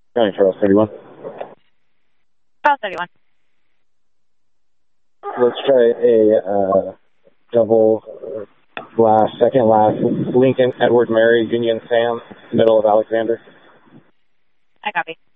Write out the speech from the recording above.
County Charles 31. Charles 31. Let's try a double second last, Lincoln, Edward, Mary, Union, Sam, middle of Alexander. I copy.